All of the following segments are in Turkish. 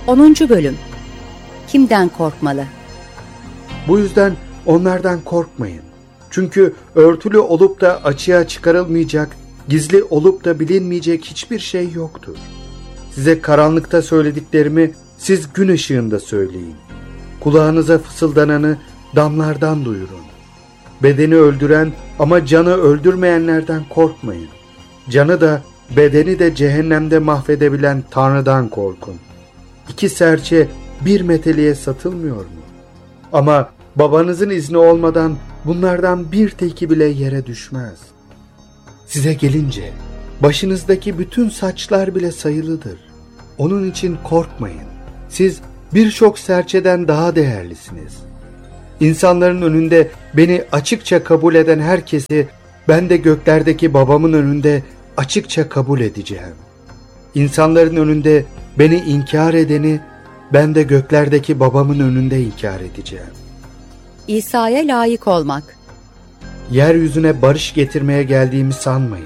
10. Bölüm. Kimden korkmalı? Bu yüzden onlardan korkmayın. Çünkü örtülü olup da açığa çıkarılmayacak, gizli olup da bilinmeyecek hiçbir şey yoktur. Size karanlıkta söylediklerimi siz gün ışığında söyleyin. Kulağınıza fısıldananı damlardan duyurun. Bedeni öldüren ama canı öldürmeyenlerden korkmayın. Canı da bedeni de cehennemde mahvedebilen Tanrı'dan korkun. 2 serçe bir meteliğe satılmıyor mu? Ama babanızın izni olmadan bunlardan bir teki bile yere düşmez. Size gelince başınızdaki bütün saçlar bile sayılıdır. Onun için korkmayın. Siz birçok serçeden daha değerlisiniz. İnsanların önünde beni açıkça kabul eden herkesi ben de göklerdeki babamın önünde açıkça kabul edeceğim. İnsanların önünde beni inkar edeni ben de göklerdeki babamın önünde inkar edeceğim. İsa'ya layık olmak. Yeryüzüne barış getirmeye geldiğimi sanmayın.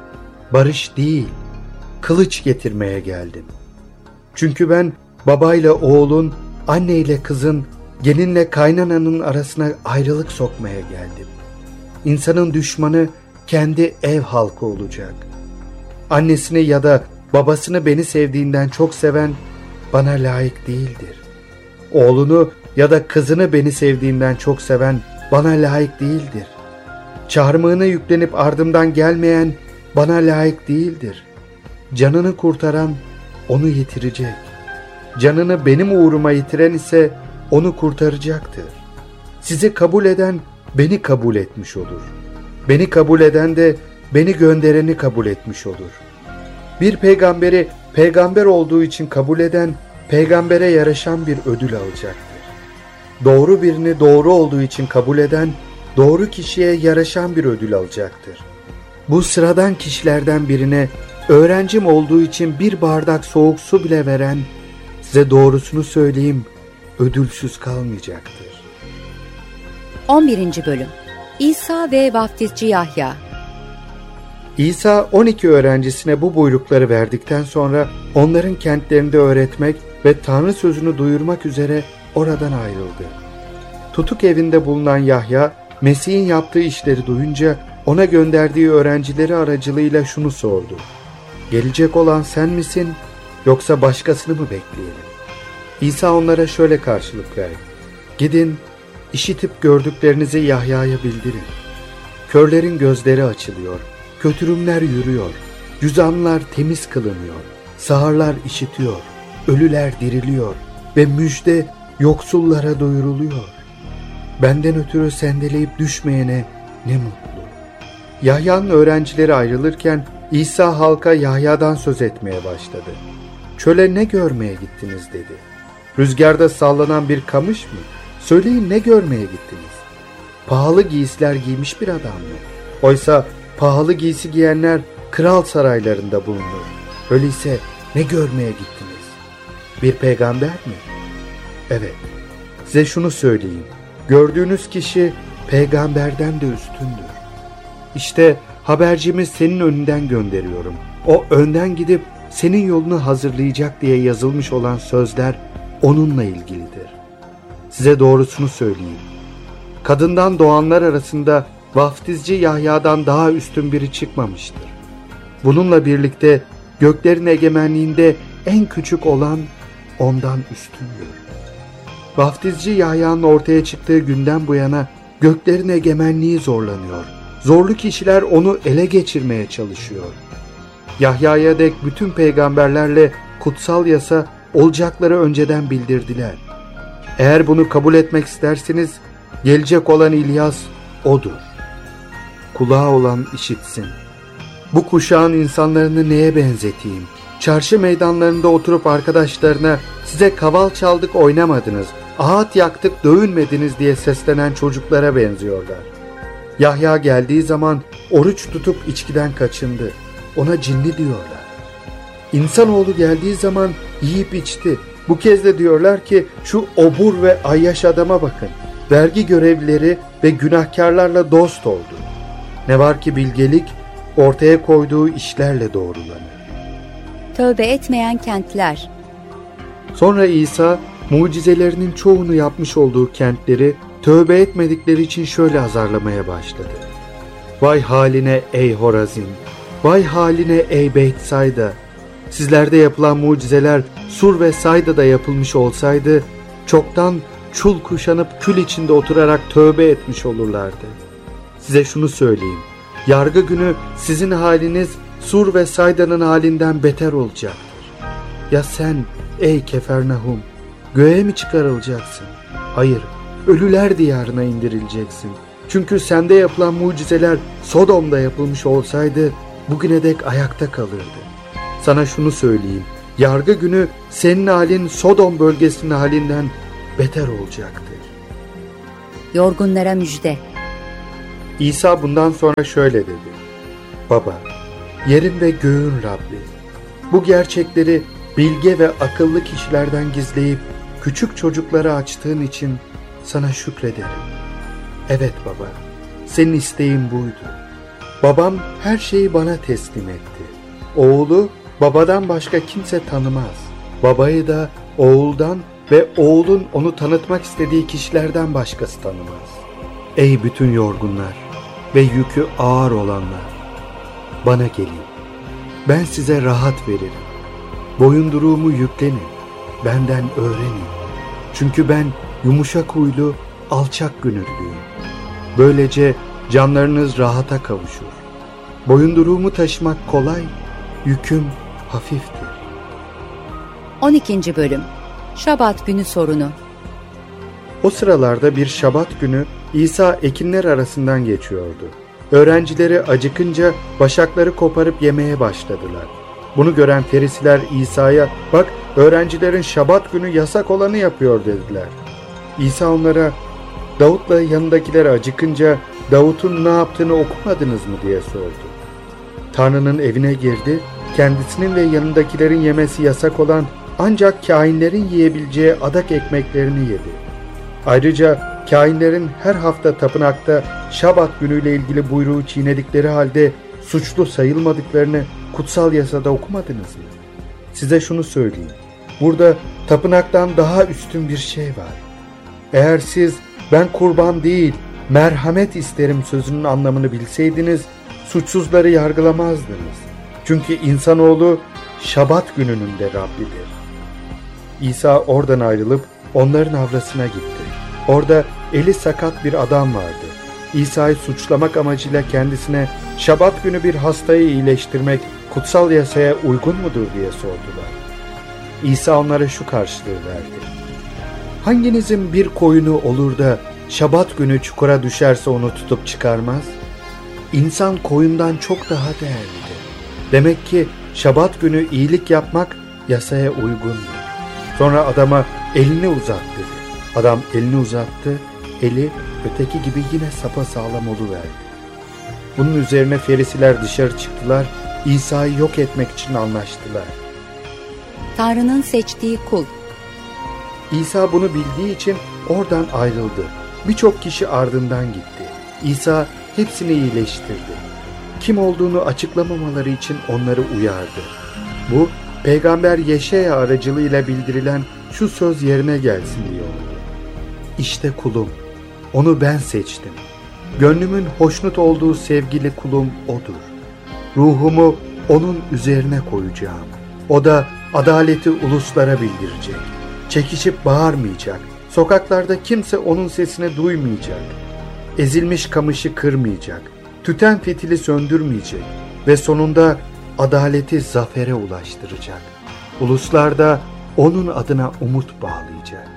Barış değil, kılıç getirmeye geldim. Çünkü ben babayla oğlun, anneyle kızın, gelinle kaynananın arasına ayrılık sokmaya geldim. İnsanın düşmanı kendi ev halkı olacak. Annesini ya da babasını beni sevdiğinden çok seven bana layık değildir. Oğlunu ya da kızını beni sevdiğinden çok seven bana layık değildir. Çarmıhına yüklenip ardımdan gelmeyen bana layık değildir. Canını kurtaran onu yitirecek. Canını benim uğruma yitiren ise onu kurtaracaktır. Sizi kabul eden beni kabul etmiş olur. Beni kabul eden de beni göndereni kabul etmiş olur. Bir peygamberi peygamber olduğu için kabul eden peygambere yaraşan bir ödül alacaktır. Doğru birini doğru olduğu için kabul eden doğru kişiye yaraşan bir ödül alacaktır. Bu sıradan kişilerden birine öğrencim olduğu için bir bardak soğuk su bile veren, size doğrusunu söyleyeyim, ödülsüz kalmayacaktır. 11. Bölüm. İsa ve Vaftizci Yahya. İsa 12 öğrencisine bu buyrukları verdikten sonra onların kentlerinde öğretmek ve Tanrı sözünü duyurmak üzere oradan ayrıldı. Tutuk evinde bulunan Yahya, Mesih'in yaptığı işleri duyunca ona gönderdiği öğrencileri aracılığıyla şunu sordu: "Gelecek olan sen misin, yoksa başkasını mı bekleyelim?" İsa onlara şöyle karşılık verdi: "Gidin, işitip gördüklerinizi Yahya'ya bildirin. Körlerin gözleri açılıyor, kötürümler yürüyor, cüzamlar temiz kılınıyor, sağırlar işitiyor, ölüler diriliyor ve müjde yoksullara duyuruluyor. Benden ötürü sendeleyip düşmeyene ne mutlu." Yahya'nın öğrencileri ayrılırken İsa halka Yahya'dan söz etmeye başladı. "Çöle ne görmeye gittiniz?" dedi. "Rüzgarda sallanan bir kamış mı? Söyleyin, ne görmeye gittiniz? Pahalı giysiler giymiş bir adam mı? Oysa pahalı giysi giyenler kral saraylarında bulunur. Öyleyse ne görmeye gittiniz? Bir peygamber mi? Evet, size şunu söyleyeyim. Gördüğünüz kişi peygamberden de üstündür. İşte habercimi senin önünden gönderiyorum. O önden gidip senin yolunu hazırlayacak diye yazılmış olan sözler onunla ilgilidir. Size doğrusunu söyleyeyim. Kadından doğanlar arasında Vaftizci Yahya'dan daha üstün biri çıkmamıştır. Bununla birlikte göklerin egemenliğinde en küçük olan ondan üstündür." Vaftizci Yahya'nın ortaya çıktığı günden bu yana göklerin egemenliği zorlanıyor. Zorlu kişiler onu ele geçirmeye çalışıyor. Yahya'ya dek bütün peygamberlerle kutsal yasa olacakları önceden bildirdiler. Eğer bunu kabul etmek isterseniz gelecek olan İlyas odur. Kulağı olan işitsin. Bu kuşağın insanlarını neye benzeteyim? Çarşı meydanlarında oturup arkadaşlarına "Size kaval çaldık, oynamadınız, ağıt yaktık, dövünmediniz" diye seslenen çocuklara benziyorlar. Yahya geldiği zaman oruç tutup içkiden kaçındı. Ona cinli diyorlar. İnsanoğlu geldiği zaman yiyip içti. Bu kez de diyorlar ki şu obur ve ayyaş adama bakın. Vergi görevlileri ve günahkarlarla dost oldu. Ne var ki bilgelik ortaya koyduğu işlerle doğrulanır. Tövbe etmeyen kentler. Sonra İsa mucizelerinin çoğunu yapmış olduğu kentleri tövbe etmedikleri için şöyle azarlamaya başladı. Vay haline ey Horazin! Vay haline ey Beytsayda! Sizlerde yapılan mucizeler Sur ve Sayda'da yapılmış olsaydı çoktan çul kuşanıp kül içinde oturarak tövbe etmiş olurlardı. Size şunu söyleyeyim. Yargı günü sizin haliniz Sur ve Sayda'nın halinden beter olacaktır. Ya sen ey Kefernahum, göğe mi çıkarılacaksın? Hayır, ölüler diyarına indirileceksin. Çünkü sende yapılan mucizeler Sodom'da yapılmış olsaydı bugüne dek ayakta kalırdı. Sana şunu söyleyeyim. Yargı günü senin halin Sodom bölgesinin halinden beter olacaktır. Yorgunlara müjde. İsa bundan sonra şöyle dedi. Baba, yerin ve göğün Rabbi, bu gerçekleri bilge ve akıllı kişilerden gizleyip küçük çocuklara açtığın için sana şükrederim. Evet baba, senin isteğin buydu. Babam her şeyi bana teslim etti. Oğlu babadan başka kimse tanımaz. Babayı da oğuldan ve oğulun onu tanıtmak istediği kişilerden başkası tanımaz. Ey bütün yorgunlar ve yükü ağır olanlar, bana gelin. Ben size rahat veririm. Boyunduruğumu yüklenin. Benden öğrenin. Çünkü ben yumuşak huylu, alçak gönüllüyüm. Böylece canlarınız rahata kavuşur. Boyunduruğumu taşımak kolay, yüküm hafiftir. 12. Bölüm Şabat günü sorunu. O sıralarda bir Şabat günü İsa ekinler arasından geçiyordu. Öğrencileri acıkınca başakları koparıp yemeye başladılar. Bunu gören Ferisiler İsa'ya, "Bak, öğrencilerin Şabat günü yasak olanı yapıyor," dediler. İsa onlara, "Davut'la yanındakileri acıkınca Davut'un ne yaptığını okumadınız mı?" diye sordu. Tanrı'nın evine girdi, kendisinin ve yanındakilerin yemesi yasak olan ancak kâhinlerin yiyebileceği adak ekmeklerini yedi. Ayrıca kâhinlerin her hafta tapınakta Şabat günüyle ilgili buyruğu çiğnedikleri halde suçlu sayılmadıklarını kutsal yasada okumadınız mı? Size şunu söyleyeyim. Burada tapınaktan daha üstün bir şey var. Eğer siz "Ben kurban değil, merhamet isterim" sözünün anlamını bilseydiniz, suçsuzları yargılamazdınız. Çünkü insanoğlu Şabat gününün de Rabbidir. İsa oradan ayrılıp onların avrasına gitti. Orada eli sakat bir adam vardı. İsa'yı suçlamak amacıyla kendisine Şabat günü bir hastayı iyileştirmek kutsal yasaya uygun mudur diye sordular. İsa onlara şu karşılığı verdi. Hanginizin bir koyunu olur da Şabat günü çukura düşerse onu tutup çıkarmaz? İnsan koyundan çok daha değerlidir. Demek ki Şabat günü iyilik yapmak yasaya uygundur. Sonra adama elini uzat dedi. Adam elini uzattı, eli öteki gibi yine sapasağlam oluverdi. Bunun üzerine Ferisiler dışarı çıktılar, İsa'yı yok etmek için anlaştılar. Tanrı'nın seçtiği kul. İsa bunu bildiği için oradan ayrıldı. Birçok kişi ardından gitti. İsa hepsini iyileştirdi. Kim olduğunu açıklamamaları için onları uyardı. Bu, Peygamber Yeşaya aracılığıyla bildirilen şu söz yerine gelsin diyor. İşte kulum, onu ben seçtim. Gönlümün hoşnut olduğu sevgili kulum odur. Ruhumu onun üzerine koyacağım. O da adaleti uluslara bildirecek. Çekişip bağırmayacak. Sokaklarda kimse onun sesini duymayacak. Ezilmiş kamışı kırmayacak. Tüten fitili söndürmeyecek. Ve sonunda adaleti zafere ulaştıracak. Uluslarda onun adına umut bağlayacak.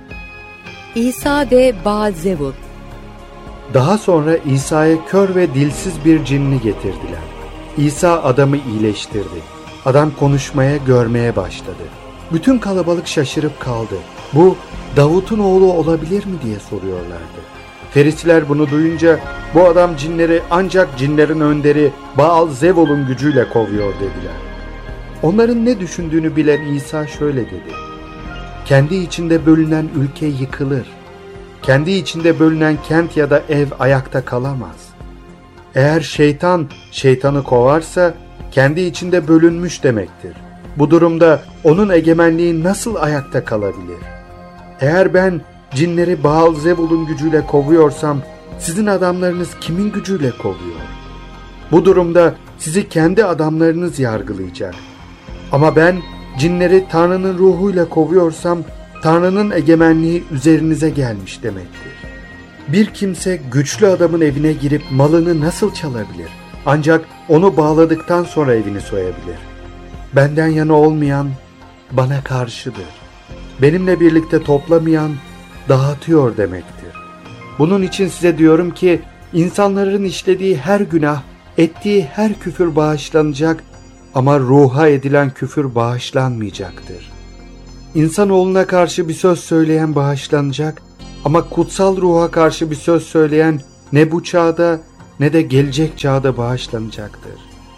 İsa ve Baal-Zevul. Daha sonra İsa'ya kör ve dilsiz bir cinni getirdiler. İsa adamı iyileştirdi. Adam konuşmaya, görmeye başladı. Bütün kalabalık şaşırıp kaldı. Bu Davut'un oğlu olabilir mi diye soruyorlardı. Ferisiler bunu duyunca bu adam cinleri ancak cinlerin önderi Baal-Zevul'un gücüyle kovuyor dediler. Onların ne düşündüğünü bilen İsa şöyle dedi. Kendi içinde bölünen ülke yıkılır. Kendi içinde bölünen kent ya da ev ayakta kalamaz. Eğer şeytan şeytanı kovarsa kendi içinde bölünmüş demektir. Bu durumda onun egemenliği nasıl ayakta kalabilir? Eğer ben cinleri Baal-Zebul'un gücüyle kovuyorsam, sizin adamlarınız kimin gücüyle kovuyor? Bu durumda sizi kendi adamlarınız yargılayacak. Ama ben cinleri Tanrı'nın ruhuyla kovuyorsam, Tanrı'nın egemenliği üzerinize gelmiş demektir. Bir kimse güçlü adamın evine girip malını nasıl çalabilir? Ancak onu bağladıktan sonra evini soyabilir. Benden yana olmayan bana karşıdır. Benimle birlikte toplamayan dağıtıyor demektir. Bunun için size diyorum ki, insanların işlediği her günah, ettiği her küfür bağışlanacak ama ruha edilen küfür bağışlanmayacaktır. İnsanoğluna karşı bir söz söyleyen bağışlanacak ama kutsal ruha karşı bir söz söyleyen ne bu çağda ne de gelecek çağda bağışlanacaktır.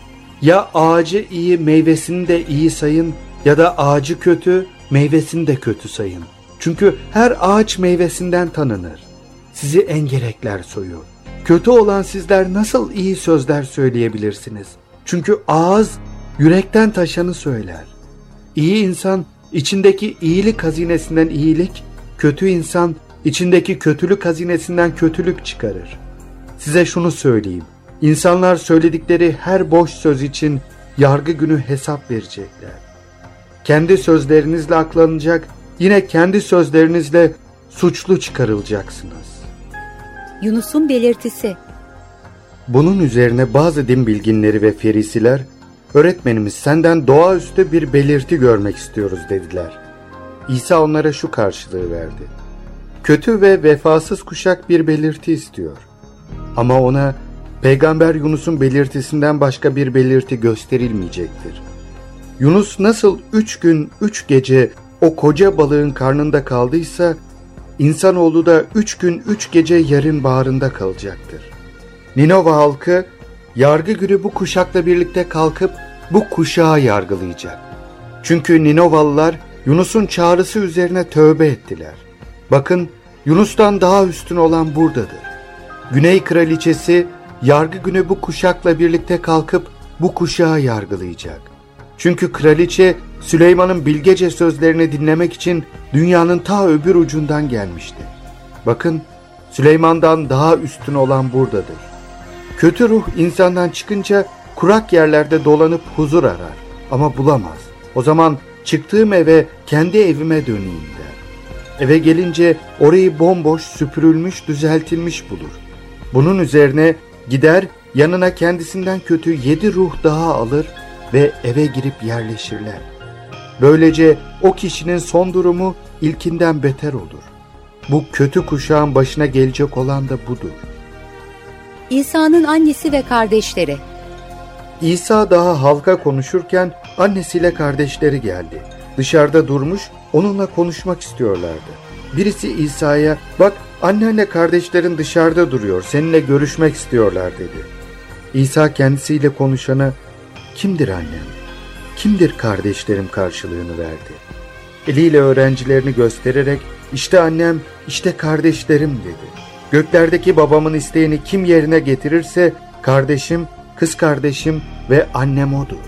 Ya ağacı iyi, meyvesini de iyi sayın ya da ağacı kötü, meyvesini de kötü sayın. Çünkü her ağaç meyvesinden tanınır. Sizi engerekler soyuyor. Kötü olan sizler nasıl iyi sözler söyleyebilirsiniz? Çünkü ağız yürekten taşanı söyler. İyi insan içindeki iyilik hazinesinden iyilik, kötü insan içindeki kötülük hazinesinden kötülük çıkarır. Size şunu söyleyeyim. İnsanlar söyledikleri her boş söz için yargı günü hesap verecekler. Kendi sözlerinizle aklanacak, yine kendi sözlerinizle suçlu çıkarılacaksınız. Yunus'un belirtisi. Bunun üzerine bazı din bilginleri ve ferisiler, öğretmenimiz senden doğaüstü bir belirti görmek istiyoruz dediler. İsa onlara şu karşılığı verdi. Kötü ve vefasız kuşak bir belirti istiyor. Ama ona Peygamber Yunus'un belirtisinden başka bir belirti gösterilmeyecektir. Yunus nasıl 3 gün 3 gece o koca balığın karnında kaldıysa, insanoğlu da 3 gün 3 gece yerin bağrında kalacaktır. Ninova halkı yargı günü bu kuşakla birlikte kalkıp bu kuşağı yargılayacak. Çünkü Ninovalılar Yunus'un çağrısı üzerine tövbe ettiler. Bakın, Yunus'tan daha üstün olan buradadır. Güney kraliçesi yargı günü bu kuşakla birlikte kalkıp bu kuşağı yargılayacak. Çünkü kraliçe Süleyman'ın bilgece sözlerini dinlemek için dünyanın ta öbür ucundan gelmişti. Bakın, Süleyman'dan daha üstün olan buradadır. Kötü ruh insandan çıkınca kurak yerlerde dolanıp huzur arar ama bulamaz. O zaman çıktığım eve, kendi evime döneyim der. Eve gelince orayı bomboş, süpürülmüş, düzeltilmiş bulur. Bunun üzerine gider, yanına kendisinden kötü 7 ruh daha alır ve eve girip yerleşirler. Böylece o kişinin son durumu ilkinden beter olur. Bu kötü kuşağın başına gelecek olan da budur. İsa'nın annesi ve kardeşleri. İsa daha halka konuşurken annesiyle kardeşleri geldi. Dışarıda durmuş, onunla konuşmak istiyorlardı. Birisi İsa'ya, "Bak, annenle kardeşlerin dışarıda duruyor, seninle görüşmek istiyorlar," dedi. İsa kendisiyle konuşana, "Kimdir annem? Kimdir kardeşlerim?" karşılığını verdi. Eliyle öğrencilerini göstererek, "İşte annem, işte kardeşlerim," dedi. "Göklerdeki babamın isteğini kim yerine getirirse, kardeşim, kız kardeşim ve annem odur."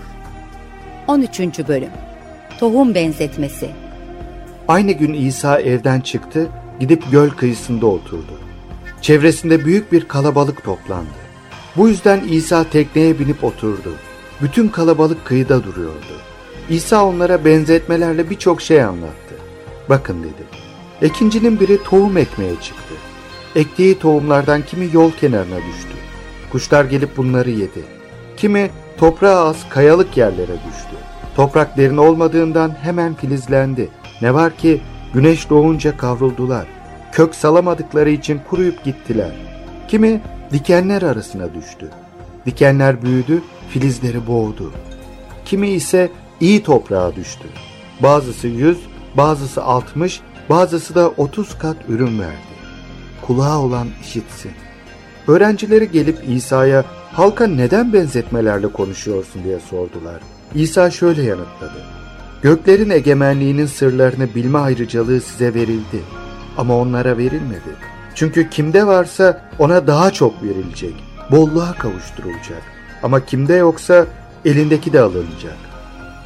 13. Bölüm. Tohum benzetmesi. Aynı gün İsa evden çıktı, gidip göl kıyısında oturdu. Çevresinde büyük bir kalabalık toplandı. Bu yüzden İsa tekneye binip oturdu. Bütün kalabalık kıyıda duruyordu. İsa onlara benzetmelerle birçok şey anlattı. "Bakın," dedi, "ekincinin biri tohum ekmeye çıktı. Ektiği tohumlardan kimi yol kenarına düştü. Kuşlar gelip bunları yedi. Kimi toprağa az, kayalık yerlere düştü. Toprak derin olmadığından hemen filizlendi. Ne var ki güneş doğunca kavruldular. Kök salamadıkları için kuruyup gittiler. Kimi dikenler arasına düştü. Dikenler büyüdü, filizleri boğdu. Kimi ise iyi toprağa düştü. Bazısı 100, bazısı 60, bazısı da 30 kat ürün verdi. Kulağı olan işitsin." Öğrencileri gelip İsa'ya, "Halka neden benzetmelerle konuşuyorsun?" diye sordular. İsa şöyle yanıtladı. "Göklerin egemenliğinin sırlarını bilme ayrıcalığı size verildi. Ama onlara verilmedi. Çünkü kimde varsa ona daha çok verilecek, bolluğa kavuşturulacak. Ama kimde yoksa elindeki de alınacak.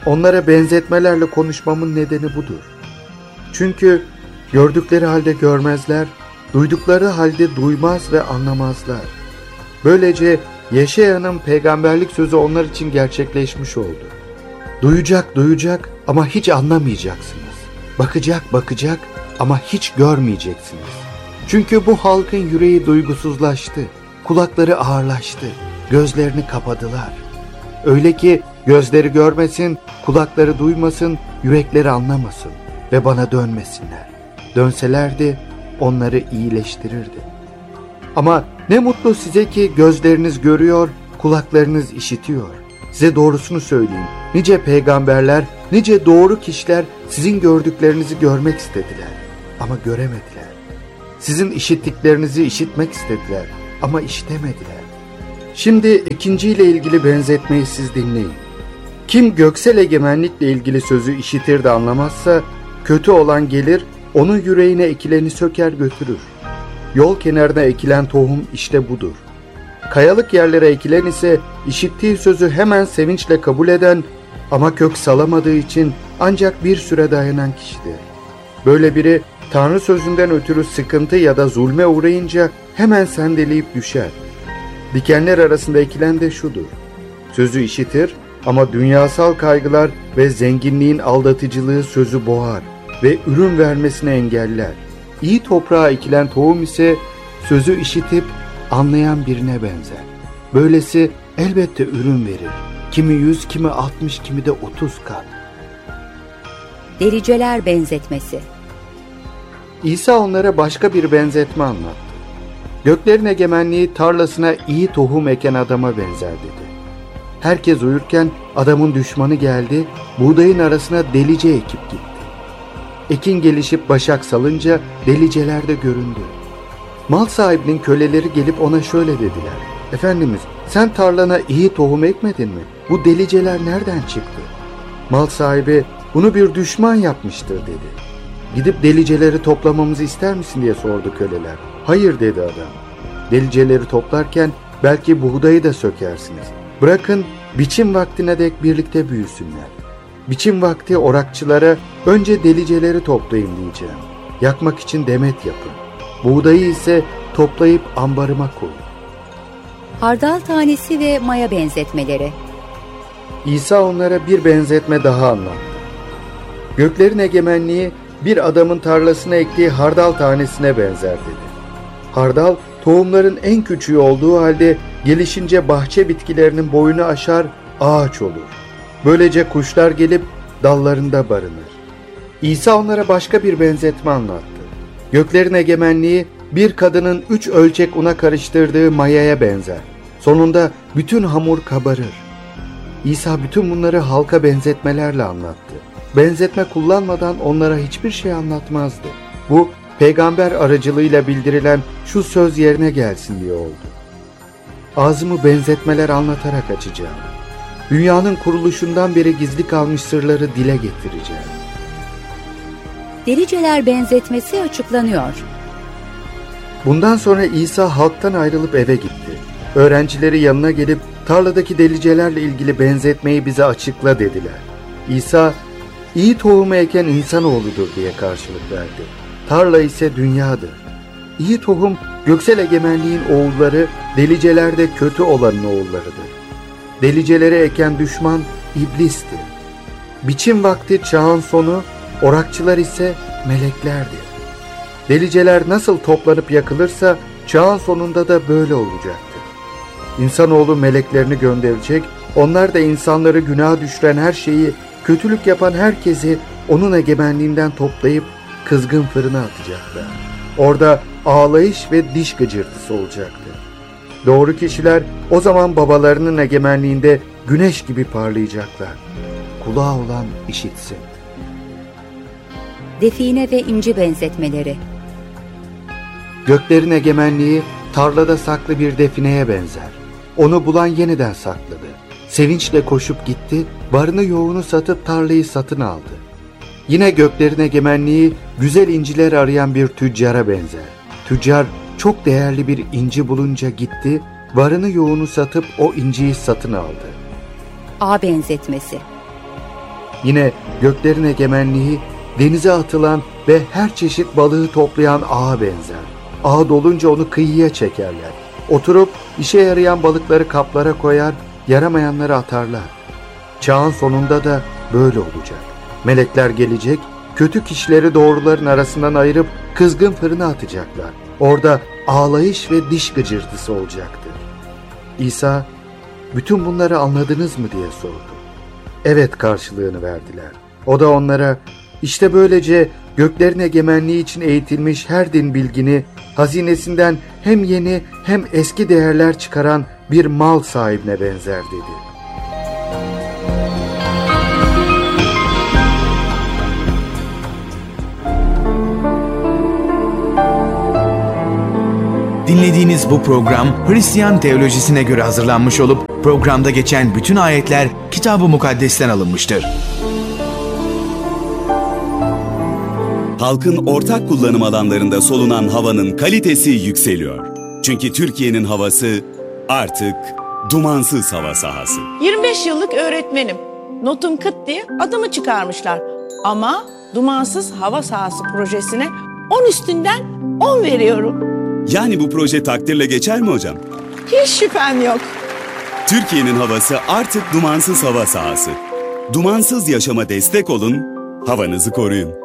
onlara benzetmelerle konuşmamın nedeni budur. Çünkü gördükleri halde görmezler, duydukları halde duymaz ve anlamazlar. Böylece Yeşaya'nın peygamberlik sözü onlar için gerçekleşmiş oldu. Duyacak ama hiç anlamayacaksınız. Bakacak ama hiç görmeyeceksiniz. Çünkü bu halkın yüreği duygusuzlaştı, kulakları ağırlaştı, gözlerini kapadılar. Öyle ki gözleri görmesin, kulakları duymasın, yürekleri anlamasın ve bana dönmesinler. Dönselerdi onları iyileştirirdi. Ama ne mutlu size ki gözleriniz görüyor, kulaklarınız işitiyor. Size doğrusunu söyleyeyim. Nice peygamberler, nice doğru kişiler sizin gördüklerinizi görmek istediler ama göremediler. Sizin işittiklerinizi işitmek istediler ama işitemediler. Şimdi ikinciyle ilgili benzetmeyi siz dinleyin. Kim göksel egemenlikle ilgili sözü işitir de anlamazsa, kötü olan gelir, onun yüreğine ekileni söker götürür. Yol kenarına ekilen tohum işte budur. Kayalık yerlere ekilen ise işittiği sözü hemen sevinçle kabul eden ama kök salamadığı için ancak bir süre dayanan kişidir. Böyle biri Tanrı sözünden ötürü sıkıntı ya da zulme uğrayınca hemen sendeleyip düşer. Dikenler arasında ekilen de şudur. Sözü işitir ama dünyasal kaygılar ve zenginliğin aldatıcılığı sözü boğar ve ürün vermesini engeller. İyi toprağa ekilen tohum ise sözü işitip anlayan birine benzer. Böylesi elbette ürün verir. Kimi 100, kimi 60, kimi de 30 kat. Deliceler benzetmesi. İsa onlara başka bir benzetme anlattı. Göklerin egemenliği tarlasına iyi tohum eken adama benzer dedi. Herkes uyurken adamın düşmanı geldi, buğdayın arasına delice ekip gitti. Ekin gelişip başak salınca deliceler de göründü. Mal sahibinin köleleri gelip ona şöyle dediler. Efendimiz, sen tarlana iyi tohum ekmedin mi? Bu deliceler nereden çıktı? Mal sahibi, bunu bir düşman yapmıştır dedi. Gidip deliceleri toplamamızı ister misin diye sordu köleler. Hayır dedi adam. Deliceleri toplarken belki buğdayı da sökersiniz. Bırakın biçim vaktine dek birlikte büyüsünler. Biçim vakti orakçılara önce deliceleri toplayın diyeceğim. Yakmak için demet yapın. Buğdayı ise toplayıp ambarıma koyun. Hardal tanesi ve maya benzetmeleri. İsa onlara bir benzetme daha anlattı. Göklerin egemenliği bir adamın tarlasına ektiği hardal tanesine benzer dedi. Hardal tohumların en küçüğü olduğu halde gelişince bahçe bitkilerinin boyunu aşar, ağaç olur. Böylece kuşlar gelip dallarında barınır. İsa onlara başka bir benzetme anlattı. Göklerin egemenliği bir kadının 3 ölçek una karıştırdığı mayaya benzer. Sonunda bütün hamur kabarır. İsa bütün bunları halka benzetmelerle anlattı. Benzetme kullanmadan onlara hiçbir şey anlatmazdı. Bu peygamber aracılığıyla bildirilen şu söz yerine gelsin diye oldu. Ağzımı benzetmeler anlatarak açacağım. Dünyanın kuruluşundan beri gizli kalmış sırları dile getireceğim. Deliceler benzetmesi açıklanıyor. Bundan sonra İsa halktan ayrılıp eve gitti. Öğrencileri yanına gelip tarladaki delicelerle ilgili benzetmeyi bize açıkla dediler. İsa, iyi tohumu eken insanoğludur diye karşılık verdi. Tarla ise dünyadır. İyi tohum göksel egemenliğin oğulları, deliceler de kötü olanın oğullarıdır. Deliceleri eken düşman iblistir. Biçim vakti çağın sonu, orakçılar ise meleklerdir. Deliceler nasıl toplanıp yakılırsa çağın sonunda da böyle olacaktır. İnsanoğlu meleklerini gönderecek, onlar da insanları günaha düşüren her şeyi, kötülük yapan herkesi onun egemenliğinden toplayıp kızgın fırına atacaklar. Orada ağlayış ve diş gıcırtısı olacaktır. Doğru kişiler o zaman babalarının egemenliğinde güneş gibi parlayacaklar. Kulağı olan işitsin. Define ve inci benzetmeleri. Göklerin egemenliği tarlada saklı bir defineye benzer. Onu bulan yeniden sakladı. Sevinçle koşup gitti, varını yoğunu satıp tarlayı satın aldı. Yine göklerin egemenliği güzel inciler arayan bir tüccara benzer. Tüccar çok değerli bir inci bulunca gitti, varını yoğunu satıp o inciyi satın aldı. A benzetmesi. Yine göklerin egemenliği denize atılan ve her çeşit balığı toplayan ağa benzer. Ağ dolunca onu kıyıya çekerler. Oturup işe yarayan balıkları kaplara koyar, yaramayanları atarlar. Çağın sonunda da böyle olacak. Melekler gelecek, kötü kişileri doğruların arasından ayırıp kızgın fırına atacaklar. Orada ağlayış ve diş gıcırtısı olacaktır. İsa, bütün bunları anladınız mı diye sordu. Evet karşılığını verdiler. O da onlara, işte böylece göklerin egemenliği için eğitilmiş her din bilgini, hazinesinden hem yeni hem eski değerler çıkaran bir mal sahibine benzer dedi. Dinlediğiniz bu program Hristiyan teolojisine göre hazırlanmış olup programda geçen bütün ayetler Kitab-ı Mukaddes'ten alınmıştır. Halkın ortak kullanım alanlarında solunan havanın kalitesi yükseliyor. Çünkü Türkiye'nin havası artık dumansız hava sahası. 25 yıllık öğretmenim. Notum kıt diye adımı çıkarmışlar. Ama dumansız hava sahası projesine 10 üstünden 10 veriyorum. Yani bu proje takdirle geçer mi hocam? Hiç şüphem yok. Türkiye'nin havası artık dumansız hava sahası. Dumansız yaşama destek olun, havanızı koruyun.